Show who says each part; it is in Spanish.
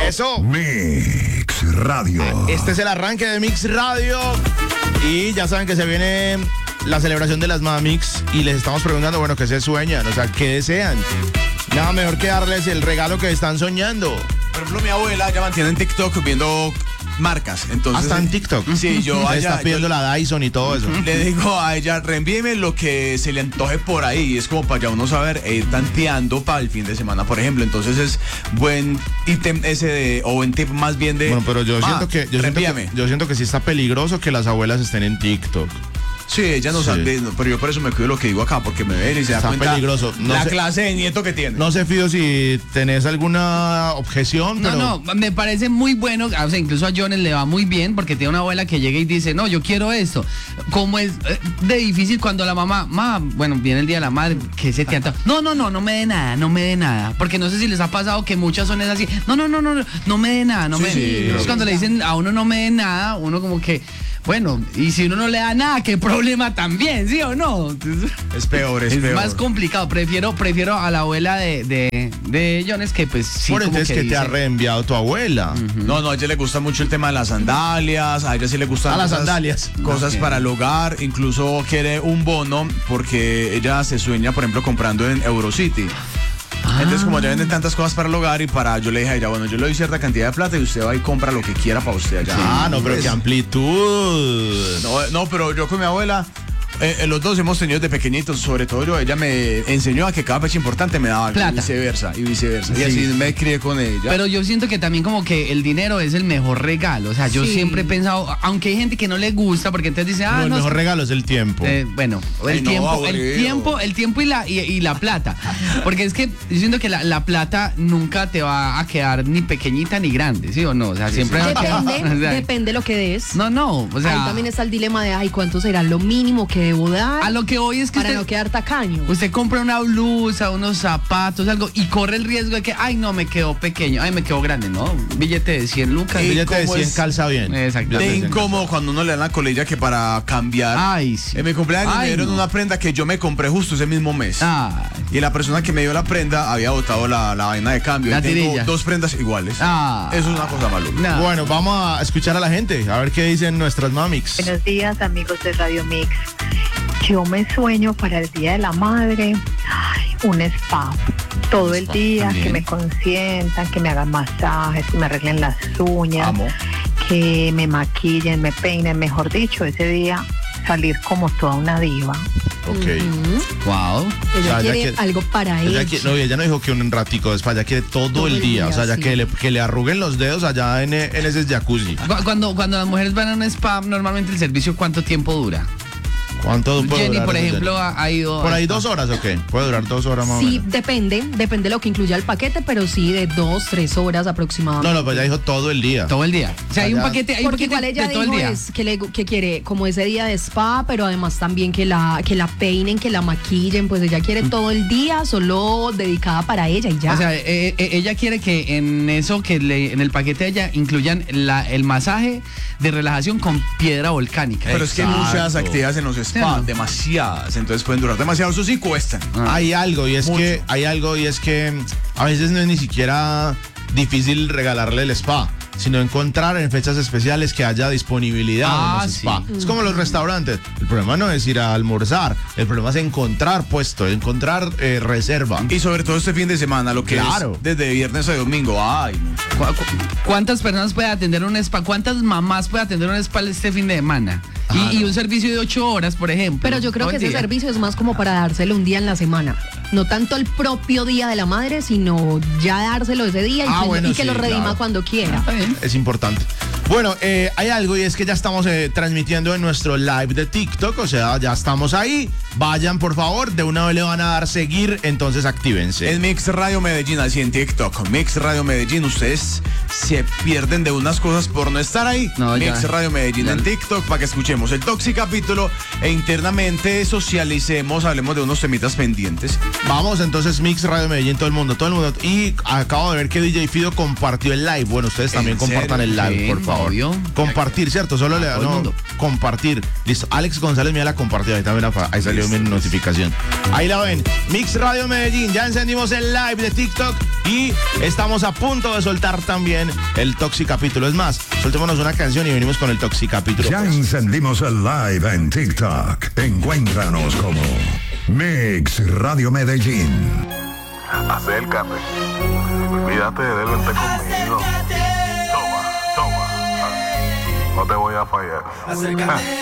Speaker 1: Eso.
Speaker 2: Mix Radio.
Speaker 1: Este es el arranque de Mix Radio. Y ya saben que se viene la celebración de las Mamix. Y les estamos preguntando, bueno, ¿qué se sueñan? O sea, ¿qué desean? Nada mejor que darles el regalo que están soñando.
Speaker 3: Por ejemplo, mi abuela ya mantiene en TikTok viendo marcas. Entonces,
Speaker 1: hasta en TikTok.
Speaker 3: Sí, yo
Speaker 1: está pidiendo la Dyson y todo eso.
Speaker 3: Le digo a ella, reenvíeme lo que se le antoje por ahí. Y es como para ya uno saber, ir tanteando para el fin de semana, por ejemplo. Entonces es buen ítem ese o buen tip más bien de.
Speaker 1: Bueno, pero yo siento que sí está peligroso que las abuelas estén en TikTok.
Speaker 3: Sí, ella no sabe, pero yo por eso me cuido lo que digo acá, porque me ven y se da cuenta
Speaker 1: peligroso.
Speaker 3: La clase de nieto que tiene.
Speaker 1: No sé, Fido, si tenés alguna objeción, pero...
Speaker 4: No, me parece muy bueno, o sea, incluso a Jones le va muy bien, porque tiene una abuela que llega y dice, no, yo quiero esto. Como es de difícil cuando la mamá, bueno, viene el día de la madre, que se te antoja. No me dé nada, porque no sé si les ha pasado que muchas son así, no me dé nada, Entonces cuando le dicen a uno no me dé nada, uno como que... Bueno, y si uno no le da nada, ¿qué problema también? ¿Sí o no?
Speaker 3: Es peor.
Speaker 4: Es más complicado. Prefiero a la abuela de Jones, que pues sí.
Speaker 1: Por eso es que te ha reenviado tu abuela.
Speaker 3: No, a ella le gusta mucho el tema de las sandalias. A ella sí le gustan
Speaker 1: las sandalias.
Speaker 3: Cosas para el hogar. Incluso quiere un bono porque ella se sueña, por ejemplo, comprando en Eurocity. Entonces, como ya venden tantas cosas para el hogar yo le dije a ella, bueno, yo le doy cierta cantidad de plata y usted va y compra lo que quiera para usted allá.
Speaker 1: No, pero qué amplitud.
Speaker 3: No, pero yo con mi abuela, los dos hemos tenido de pequeñitos, sobre todo ella me enseñó a que cada fecha importante me daba plata. Y viceversa. Sí. Y así me crié con ella.
Speaker 4: Pero yo siento que también como que el dinero es el mejor regalo. O sea, yo siempre he pensado, aunque hay gente que no le gusta, porque entonces dice,
Speaker 1: el mejor regalo es el tiempo.
Speaker 4: Bueno, el tiempo y la plata. Porque es que yo siento que la plata nunca te va a quedar ni pequeñita ni grande, ¿sí o no? O sea, siempre
Speaker 5: depende lo que des.
Speaker 4: No, o sea,
Speaker 5: ahí también está el dilema de, ¿cuánto será lo mínimo que debo dar?
Speaker 4: A lo que hoy es que
Speaker 5: para no quedar tacaño.
Speaker 4: Usted compra una blusa, unos zapatos, algo, y corre el riesgo de que, no, me quedó pequeño, me quedó grande, ¿no? Billete de 100 lucas.
Speaker 1: Billete de 100 calza bien.
Speaker 4: Exacto.
Speaker 3: De incómodo cuando uno le dan la colilla que para cambiar. En mi cumpleaños me dieron una prenda que yo me compré justo ese mismo mes. Y la persona que me dio la prenda había botado la vaina de cambio. Y tengo dos prendas iguales. Eso es una cosa maluca.
Speaker 1: Bueno, vamos a escuchar a la gente, a ver qué dicen nuestras mamix.
Speaker 6: Buenos días, amigos de Radio Mix. Yo me sueño para el Día de la Madre, un spa todo el día, también. Que me consientan, que me hagan masajes, que me arreglen las uñas, que me maquillen, me peinen, mejor dicho, ese día salir como toda una diva.
Speaker 4: Wow.
Speaker 5: Ella quiere algo para ella.
Speaker 1: Ella no dijo que un ratico de spa, ella quiere todo el día. O sea, ya que le arruguen los dedos allá en ese jacuzzi.
Speaker 4: Cuando las mujeres van a un spa, normalmente el servicio, ¿cuánto tiempo dura?
Speaker 1: ¿Cuánto puede
Speaker 4: Jenny,
Speaker 1: durar?
Speaker 4: por ejemplo, ha ido...
Speaker 1: ¿Por ahí 2 horas o qué? ¿Puede durar 2 horas más o menos?
Speaker 5: Sí, depende de lo que incluya el paquete, pero sí de 2-3 horas aproximadamente.
Speaker 1: No, pues ya dijo todo el día.
Speaker 4: Todo el día. O sea, hay un paquete,
Speaker 5: porque igual ella
Speaker 4: de todo el día.
Speaker 5: Es que quiere como ese día de spa, pero además también que la peinen, que la maquillen, pues ella quiere todo el día solo dedicada para ella y ya.
Speaker 4: O sea, ella quiere que en eso, en el paquete de ella incluyan el masaje de relajación con piedra volcánica.
Speaker 3: Pero es que hay muchas actividades en los spas, demasiadas, entonces pueden durar demasiado, eso sí cuestan.
Speaker 1: Hay algo y es que a veces no es ni siquiera difícil regalarle el spa, sino encontrar en fechas especiales que haya disponibilidad en los spa. Es como los restaurantes. El problema no es ir a almorzar, el problema es encontrar puesto, encontrar reserva.
Speaker 3: Y sobre todo este fin de semana, lo que es desde viernes a domingo.
Speaker 4: ¿Cuántas personas puede atender un spa? ¿Cuántas mamás puede atender un spa este fin de semana? Y un servicio de 8 horas, por ejemplo.
Speaker 5: Pero yo creo que ese servicio es más como para dárselo un día en la semana. No tanto el propio Día de la Madre, sino ya dárselo ese día y que lo redima cuando quiera.
Speaker 1: Es importante. Bueno, hay algo y es que ya estamos transmitiendo en nuestro live de TikTok, o sea, ya estamos ahí. Vayan, por favor, de una vez le van a dar seguir, entonces actívense.
Speaker 3: Es Mix Radio Medellín, así en TikTok. Mix Radio Medellín, ustedes se pierden de unas cosas por no estar ahí. Mix Radio Medellín en TikTok para que escuchemos el Toxicapítulo e internamente socialicemos, hablemos de unos temitas pendientes.
Speaker 1: Vamos, entonces Mix Radio Medellín, todo el mundo. Y acabo de ver que DJ Fido compartió el live. Bueno, ustedes también compartan el live, por favor. favor.
Speaker 4: Obvio.
Speaker 1: Compartir, ¿cierto? Solo le da compartir. Listo. Alex González me la compartió. Ahí también ahí salió mi notificación. Ahí la ven. Mix Radio Medellín. Ya encendimos el live de TikTok y estamos a punto de soltar también el Toxicapítulo. Es más, soltémonos una canción y venimos con el Toxicapítulo.
Speaker 2: Ya encendimos el live en TikTok. Encuéntranos como Mix Radio Medellín.
Speaker 7: Acércate. Olvídate de verte conmigo. Toma. No te voy a fallar.